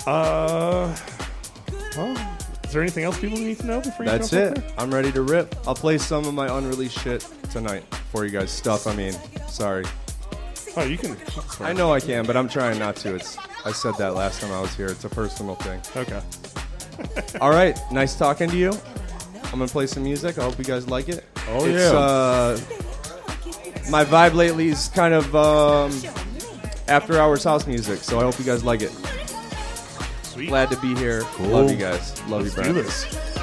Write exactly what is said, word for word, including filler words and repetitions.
Uh, well, is there anything else people need to know before you That's jump it. up I'm ready to rip. I'll play some of my unreleased shit tonight for you guys. Stuff, I mean. Sorry. there? Oh, you can. I know I can, but I'm trying not to. It's. I said that last time I was here. It's a personal thing. Okay. All right. Nice talking to you. I'm going to play some music. I hope you guys like it. Oh, it's, yeah. Uh, my vibe lately is kind of um, after hours house music, so I hope you guys like it. Sweet. Glad to be here. Cool. Love you guys. Love Let's you, do Brent. this.